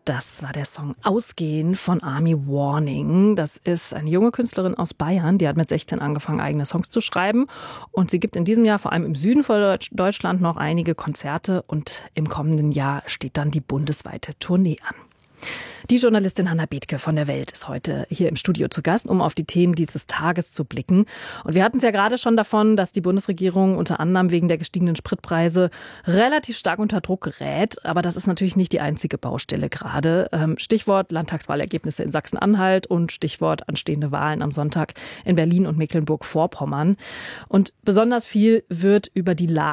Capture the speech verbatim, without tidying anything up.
Das war der Song Ausgehen von Army Warning. Das ist eine junge Künstlerin aus Bayern, die hat mit sechzehn angefangen, eigene Songs zu schreiben. Und sie gibt in diesem Jahr vor allem im Süden von Deutschland noch einige Konzerte. Und im kommenden Jahr steht dann die bundesweite Tournee an. Die Journalistin Hannah Bethke von der Welt ist heute hier im Studio zu Gast, um auf die Themen dieses Tages zu blicken. Und wir hatten es ja gerade schon davon, dass die Bundesregierung unter anderem wegen der gestiegenen Spritpreise relativ stark unter Druck gerät. Aber das ist natürlich nicht die einzige Baustelle gerade. Stichwort Landtagswahlergebnisse in Sachsen-Anhalt und Stichwort anstehende Wahlen am Sonntag in Berlin und Mecklenburg-Vorpommern. Und besonders viel wird über die Lage